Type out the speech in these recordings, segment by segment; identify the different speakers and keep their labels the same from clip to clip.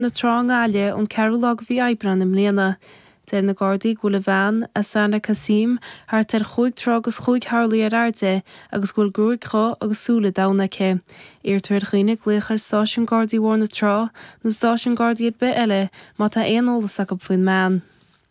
Speaker 1: na trágáile ón ceúlag bhí aibran im léana. Deir na Gardaí go le bhean a Sana Kasim haar tar chuig trágus chuig Harlaí ar airde agus gúil grúig cho agus súla dána ce. Tuair chuoine gléachar stáisiún Gardaí war na trá nó stáisiún Gardaí ad be eile má tá éonolalas a go faoin meán.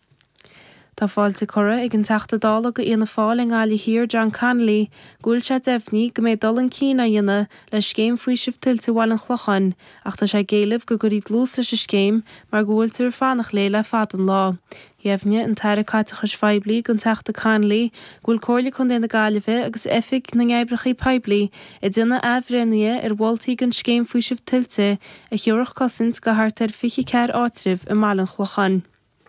Speaker 1: Tá fáilte cora ag an teachtadála go íana fáil in gáilí hir John Connolly gúil sé defhní go méid dul an cína dhéine leis céim faoi sibh tiltte bhil an chlochan ach tá sé géalamh go gurí dlús leis is céim mar gúil tar fánach lé le fad an lá. Dhéimhne an teire caitachas feibli gon teachta Connolly gúil cóirla chun déna gáilibh agus efik na ngeibrechaí peibli I duna ahrennie bhiltaí gon céim faoi sibh tiltte a thiúrach cosint go thart ar fichi ceir áitribh I mall an chlochan.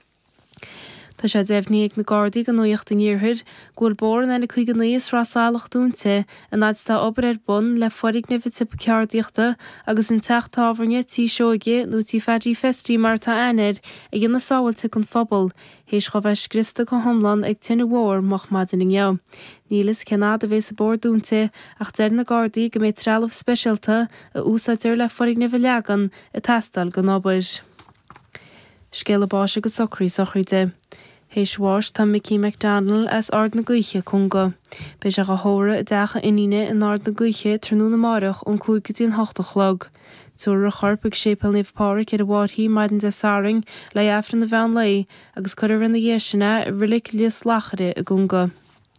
Speaker 1: Tá sé defhní ag na Gardaí go nuocht in níorthir gúil bóran ina chuig an níos rásálaach dúnta a náid tá obair ar bun le forig na bhite ceardaíochta agus in teach tábharne tí seoige nó tí fedí festí mar tá ainair ag gina sábhailte chun phobal, héis go bheith scrista go thomlan ag tinne mhór mach maidin in gheall. Nílas ceanad a bheits a bór dúnta ach deir na Gardaí go méid trealamh speisialta a úsáidir le forig na bhleagan a testal go nóbair. Scéal báise go socraí sochraide. Héis bháis tá Mickey McDonald as ard na gaiche conga. Beis a hóra a decha iníine in ard na gaiche trnú na marach ón 8:08 log. Túair a chorpaigh sépal níomh páric ar a bhádthaí maidin de saring le éafran na bhean lei agus chuir in na dhéisina rilik líos lachare a gunga.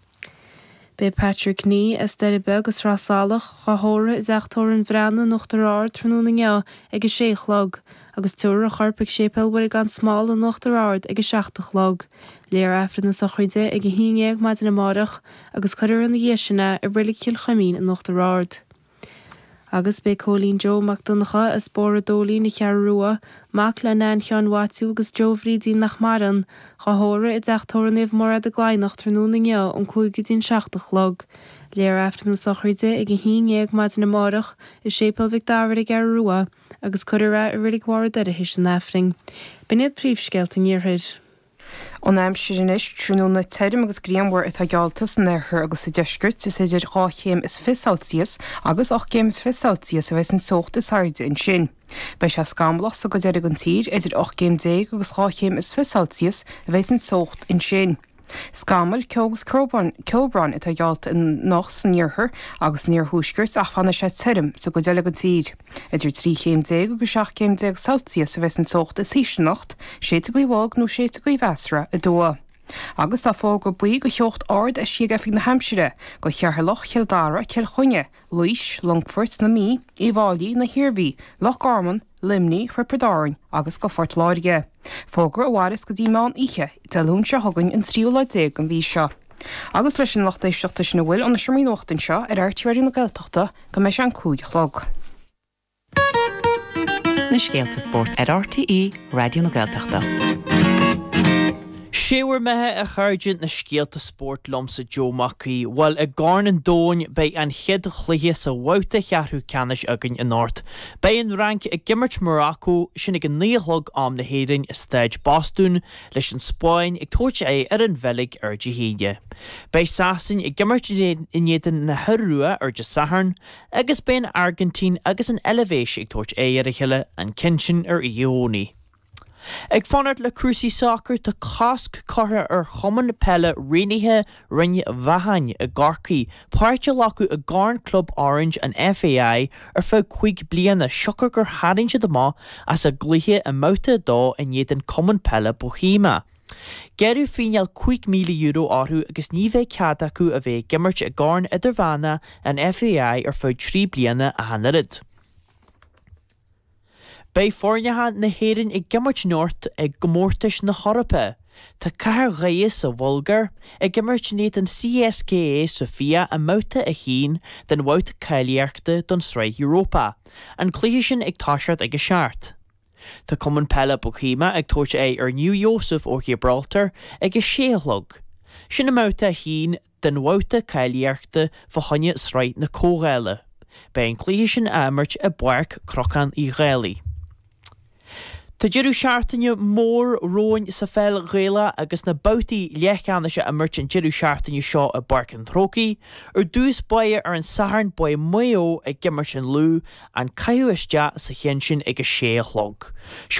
Speaker 1: Be Patrick Ní as deiribe agus rásálaach chahóra is eachtóir an bhreanna nachtarár trnú na ngeo ag a 6 log. Agus túair a chorpaigh sépal bhfuil gan smáil an nachtarard ag a 7 log. Léar éafran na sochraide ag a híineag maidin na marach agus chuir in na dhéisina a rilik cill chamín an nachtarard. Agus be Colleen Joe McDonacha as bóra dólí na chearrua, mac le nán chean watú agus Joe Vrídí nach maran, chahóra I deachtóir níomh mar a gláinach trnú na ngeo an 8:07 log. Léar éafran na sochraide ag a híineag maidin na marach is sépal Victoria ag arrua agus chuir a rilik war de a his an éafring. Biniad príomhsceilt in níorthir.
Speaker 2: An aimsirinis trúnú na teirim agus gríamhhar atá gealtas an airthir agus sa deisgurt is idir 8 is 5 Celsius agus 8 is 5 Celsius a bheits an socht is hairde in sin. Bei se scamlach sa go deireg an tír idir 8 10 agus 8 is 5 Celsius a bheits an socht in sin. Scamal ceogus ceobran atá gealt in nach san níorthir agus níor thuisgurt ach fanna sé teirim sa go deireg an tír. Idir 3 10 agus 6 10 Celsius a bheits an socht is híisinacht, sé go bhág nó sé go bhesra a dóa. Agus tá fá go buí go teocht ard a siag efik na Hampshire go chearthalach cheildara ceil chuine, Luis, Longfort na mí, Iváilí na Hirví, Loch Garman, Limní for Predáin agus go Fort Láirge. Fógur a bhharis go dtí meán ihe talún se thugann in tríú le 10 an bhí seo. Agus leis an lachta seachta sin na bhfuil an na siomí nóchtain seo ar airtíirí na Gaeltachta go meis an 5 log.
Speaker 3: Na Scéalta Sport ar RTE Radio na Gaeltachta.
Speaker 4: Séhar methe a chuirgin na Scéalta Sport lomsa Joe Mackey, while a garn and dóin bei an chiad chluiche sa wauta chearthú canis agin in Nort. Bei an rank a gimmert Morocco sin ag an níolthg am na héirin a stage Boston leis an Spáin ag tóirte é ar an bhelig ar Jihíide. Bei sasin a gimmert inéan na Herrua ar de Saharn, agus ben Argentine agus an Elevation ag tóirte é ar a chiile an Kinchin ar Ioni. Ag fanart le crucí soccer tá casc cartha ar choman pelle rénithe rinne bhahain a garcaí, páirte lacu a Garn Club Orange an FAI ar fá 5 bliana seochar gur harin siad má as a gluthe a mouta dá in iad an common pelle Bohema. Geirú fíneal €5,000 áthú agus ní bheith cead acu a bheith gimmert a Garn idirmhana an FAI ar fá 3 bliana a hanarid. Bei fórnethe na héirin ag gimmert Nort ag gomórtais na Chorpa. Tá cahar ghaíos sa Volgar ag gimmert néad an CSKA Sofia a mouta a hín den wauta cailiarchta don sraith Europa, an clúthe sin ag táisiart ag a seart. Tá common pelle Bohema ag tóirte é ar New Joseph ó Gibraltar ag a 6 log. Sin a mouta a hín den wauta cailiarchta fa honne sraith na Cóghaile. Bei an clúthe sin amart a buarc crochan I Ghailí. Tá deireadh seaartaine mór róin sa fel réile agus na boutaí leachcheannaise a merchant deireadh seaartaine seo a Barcan Trócaí, ar dús baie ar an saharn baie mayo ag gimmert an lú an caiú iste sa chéan sin ag a 6 chlog.